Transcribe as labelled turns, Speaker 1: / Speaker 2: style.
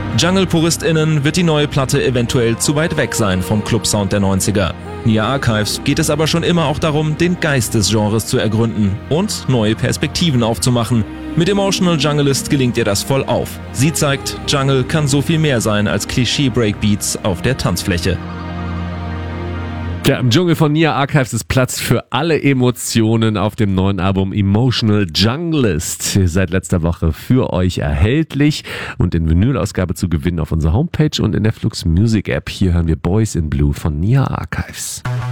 Speaker 1: Jungle-PuristInnen wird die neue Platte eventuell zu weit weg sein vom Club-Sound der 90er. Nia Archives geht es aber schon immer auch darum, den Geist des Genres zu ergründen und neue Perspektiven aufzumachen. Mit Emotional Junglist gelingt ihr das voll auf. Sie zeigt, Jungle kann so viel mehr sein als Klischee-Breakbeats auf der Tanzfläche.
Speaker 2: Ja, im Dschungel von Nia Archives ist Platz für alle Emotionen auf dem neuen Album Emotional Junglist. Seit letzter Woche für euch erhältlich und in Vinylausgabe zu gewinnen auf unserer Homepage und in der Flux Music App. Hier hören wir Boys in Blue von Nia Archives.